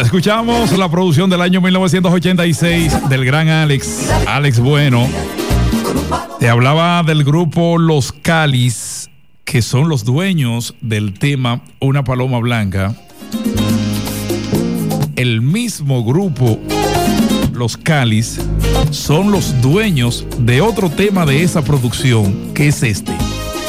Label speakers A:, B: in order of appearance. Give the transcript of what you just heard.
A: Escuchamos la producción del año 1986 del gran Alex Bueno. Te hablaba del grupo Los Cáliz, que son los dueños del tema Una Paloma Blanca. El mismo grupo, Los Cáliz, son los dueños de otro tema de esa producción, que es este.